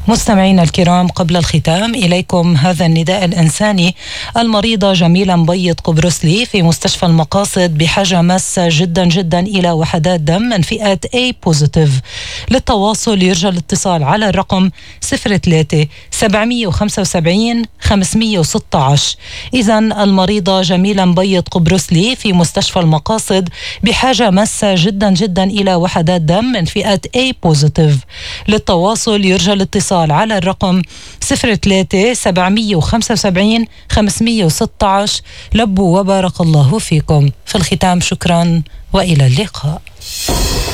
مستمعينا الكرام، قبل الختام إليكم هذا النداء الإنساني. المريضة جميلة مبيض قبرصلي في مستشفى المقاصد بحاجة ماسة جدا جدا إلى وحدات دم من فئة A بوزيتيف. للتواصل يرجى الاتصال على الرقم 03 775 516. إذن المريضة جميلة مبيض قبرصلي في مستشفى المقاصد بحاجة ماسة جدا جدا إلى وحدات دم من فئة A بوزيتيف. للتواصل يرجى الاتصال على الرقم 03 775 516. لبوا وبارك الله فيكم. في الختام شكرا وإلى اللقاء.